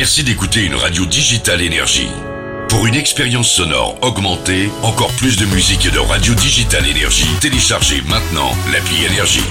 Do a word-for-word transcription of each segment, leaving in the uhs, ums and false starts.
Merci d'écouter une radio Digital Énergie. Pour une expérience sonore augmentée, encore plus de musique et de radio Digital Énergie, téléchargez maintenant l'appli Énergie.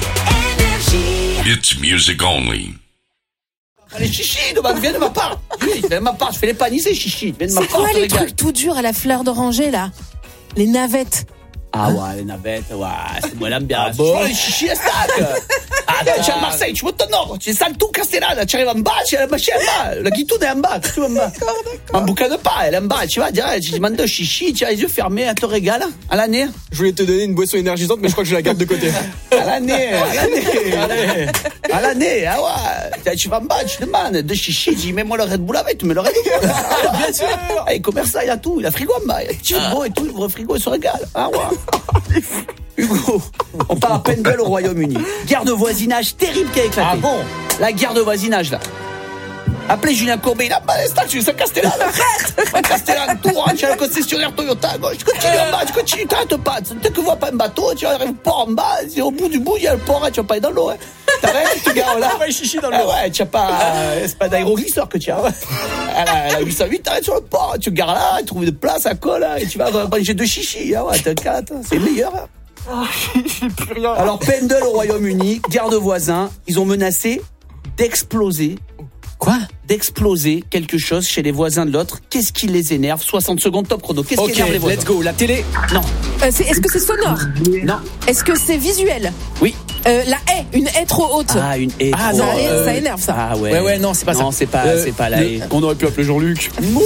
It's music only. Allez, chichi, demande, viens de ma part. Viens de ma part, je fais les paniser, chichi. Viens de ma C'est part, quoi je te les régale. trucs tout durs à la fleur d'oranger là? Les navettes. Ah ouais, les navettes, ouais, c'est moi l'aime bien. Ah bon? Les chichi, à stack. Ah, tu es à Marseille, tu montes au nord, tu sales tout Castellane, tu arrives en bas, tu as la machine en bas, la guitoune est en bas, tout en bas. D'accord, d'accord. Un bouquin de pas, elle est en bas, tu vas direct, tu demandes de chichi, tu as les yeux fermés, elle te régale, à l'année. Je voulais te donner une boisson énergisante, mais je crois que je la garde de côté. À l'année, à l'année, à l'année, ah ouais. Tu vas en bas, tu demandes de chichi, tu dis, mets-moi le Red Bull avec, tu mets le Red Bull. Bien sûr. Et commerçant, il a tout, il a frigo en bas, il a petit frigo et tout, il ouvre le frigo, il se régale. Ah ouais. Hugo, on part à Pendle au Royaume-Uni. Guerre de voisinage terrible qui a éclaté. Ah bon? La guerre de voisinage là. Appelez Julien Courbet, il a pas les tu sais Castellane, arrête. Castellane, tout rentre chez le concessionnaire Toyota à gauche. Tu continues en bas, tu continues, t'arrêtes pas. Dès que tu vois pas un bateau, tu arrives au port en bas, au bout du bout, il y a le port, tu vas pas aller dans l'eau. Hein. T'arrêtes, tu gares là. Tu vas y chichi dans l'eau. Ah ouais, tu as pas, euh, c'est pas d'aéroglisseur que tu as. Elle a, elle a huit cent huit, t'arrêtes sur le port, tu gares là, tu trouves une place à colle, et tu vas manger deux chichis. Ah ouais, t'as quatre, c'est meilleur. Hein. Oh, j'ai plus rien. Alors, Pendle au Royaume-Uni, guerre de voisins, ils ont menacé d'exploser. Quoi? D'exploser quelque chose chez les voisins de l'autre. Qu'est-ce qui les énerve? soixante secondes top chrono. Qu'est-ce Ok, qui énerve les voisins? let's go. La télé? Non. Euh, c'est- Est-ce que c'est sonore? Non. Est-ce que c'est visuel? Oui. Euh, la haie, une haie trop haute. Ah, une haie. Ah, trop- non, ça, é- euh, ça énerve ça. Ah ouais. Ouais, ouais, non, c'est pas ça. Non, c'est pas, Euh, c'est pas la le- haie. Qu'on aurait pu appeler Jean-Luc.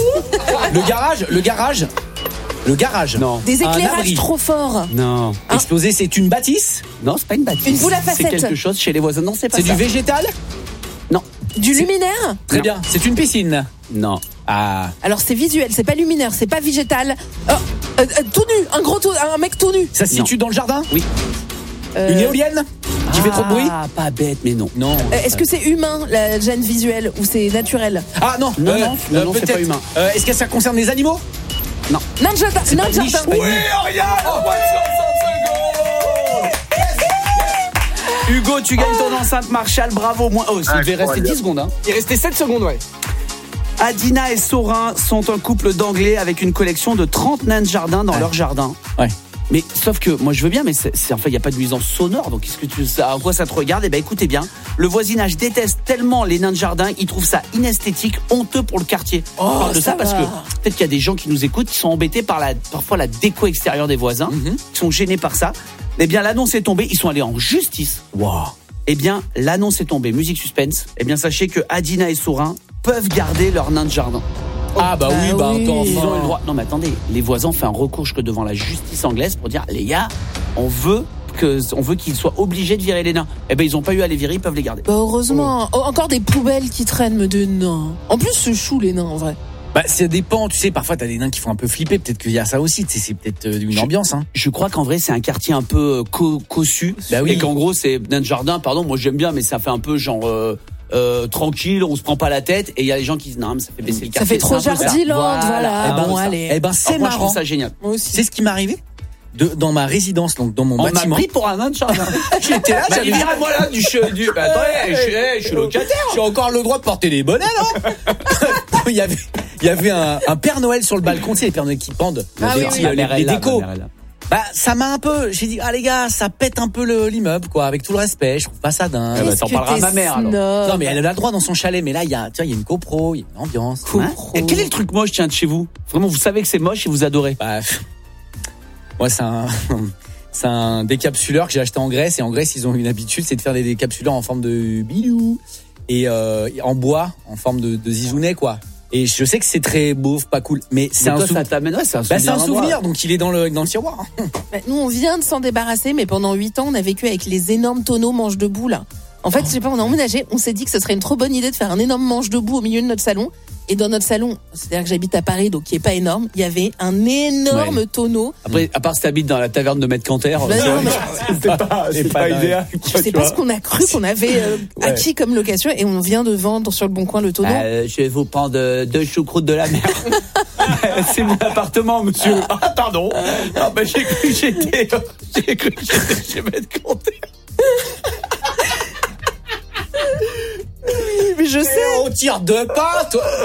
Le garage? Le garage? Le garage? Non. Des Un éclairages abri. trop forts. Non. Explosé, c'est une bâtisse? Non, c'est pas une bâtisse. Une boule à C'est facettes. quelque chose chez les voisins. Non, c'est pas C'est ça. du végétal? Non. Du luminaire? Très Non. bien. C'est une piscine? Non. Ah. Alors c'est visuel, c'est pas luminaire, c'est pas végétal. Oh, euh, euh, tout nu, un gros tout, un mec tout nu. Ça se situe dans le jardin? Oui. Euh, Une éolienne? Qui fait trop de bruit? Ah, pas bête, mais non. Non. euh, Est-ce que c'est humain la gêne visuelle ou c'est naturel? Ah non, Non, euh, non, non, non, c'est peut-être. pas humain. Euh, Est-ce que ça concerne les animaux? Non. Nain de jardin, nain pas de une niche, jardin. pas une Oui, Ariane, en moins de soixante secondes. Hugo, tu gagnes ton enceinte Marshall, bravo. Moi, oh, ça devait rester dix secondes. Hein. Il restait sept secondes, ouais. Adina et Sorin sont un couple d'anglais avec une collection de trente nains de jardin dans Ouais. leur jardin. Ouais. Mais sauf que moi je veux bien, mais c'est, c'est, enfin il y a pas de nuisance sonore, donc qu'est-ce que tu, ça, à quoi ça te regarde? Eh ben écoutez bien, le voisinage déteste tellement les nains de jardin, ils trouvent ça inesthétique, honteux pour le quartier. Oh, On parle de ça, ça parce va. que peut-être qu'il y a des gens qui nous écoutent qui sont embêtés par la, parfois la déco extérieure des voisins, Mhm. qui sont gênés par ça. Eh bien l'annonce est tombée, ils sont allés en justice. Wow. Eh bien l'annonce est tombée, musique suspense. Eh bien sachez que Adina et Sorin peuvent garder leur nain de jardin. Ah bah oui, bah oui. attends, Ils ont le enfin. droit. Non mais attendez, les voisins ont fait un recours jusque devant la justice anglaise pour dire les gars, on veut que on veut qu'ils soient obligés de virer les nains. Eh ben ils ont pas eu à les virer, ils peuvent les garder. Bah heureusement. Oh, encore des poubelles qui traînent me de nains. En plus c'est chou les nains en vrai. Bah ça dépend, tu sais, parfois t'as des nains qui font un peu flipper, peut-être qu'il y a ça aussi, tu sais, c'est peut-être euh, une Je- ambiance, hein. Je crois qu'en vrai c'est un quartier un peu euh, co- cossu. Bah oui. Et qu'en gros c'est nain de jardin. Pardon, moi j'aime bien, mais ça fait un peu genre. Euh, Euh, tranquille, on se prend pas la tête, et il y a les gens qui disent non mais ça fait baisser le Ça quartier. fait trop c'est un peu ça. Jardiland, voilà. Eh ben, Bon ça. allez. Eh ben Alors, c'est moi, je marrant. trouve ça génial. Moi aussi. C'est ce qui m'est arrivé de, dans ma résidence, donc dans mon On m'a bâtiment. pris pour un nain de jardin. J'étais là, Bah, j'avais il vire moi là du che- du. Bah, attendez, je suis, eh, je suis locataire. J'ai encore le droit de porter les bonnets, non? Il y avait, il y avait un, un Père Noël sur le balcon, tu sais, les Pères Noël qui pendent, Ah les, oui, petits, oui. euh, les- les décos. Ma mère est là. Bah, ça m'a un peu, j'ai dit, ah les gars, ça pète un peu le- l'immeuble, quoi, avec tout le respect, je trouve pas ça dingue. Eh ben, Qu'est-ce t'en que parleras à t'es ma mère, alors. snob. Non, mais elle a le droit dans son chalet, mais là, il y a, tu vois, il y a une copro, il y a une ambiance. Hein Et quel est le truc moche, tiens, de chez vous? Vraiment, vous savez que c'est moche et vous adorez. Bah, pff, moi, c'est un, c'est un décapsuleur que j'ai acheté en Grèce, et en Grèce, ils ont une habitude, c'est de faire des décapsuleurs en forme de bidou, et euh, en bois, en forme de, de zizounet, quoi. Et je sais que c'est très beauf, pas cool, mais c'est Mais un toi, souvenir. ça t'amène, ouais, c'est un Bah, souvenir. c'est un à moi. souvenir, donc il est dans le, dans le tiroir. Bah, nous, on vient de s'en débarrasser, mais pendant huit ans, on a vécu avec les énormes tonneaux manche debout, là. En fait, je sais pas, on a emménagé, on s'est dit que ce serait une trop bonne idée de faire un énorme manche debout au milieu de notre salon. Et dans notre salon, c'est-à-dire que j'habite à Paris, donc qui est pas énorme, il y avait un énorme Ouais. tonneau. Après, à part si t'habites dans la taverne de Maître Canter, Bah non, mais C'est pas, c'est pas idéal. je sais pas ce qu'on a cru qu'on avait euh, acquis comme location, et on vient de vendre sur le bon coin le tonneau. Euh, je vais vous prendre deux choucroutes de la mer. C'est mon appartement, monsieur. Ah, pardon. Ah, bah, j'ai cru que j'étais, j'ai cru que j'étais chez Maître Canter. Mais je sais. On tire deux pas, toi.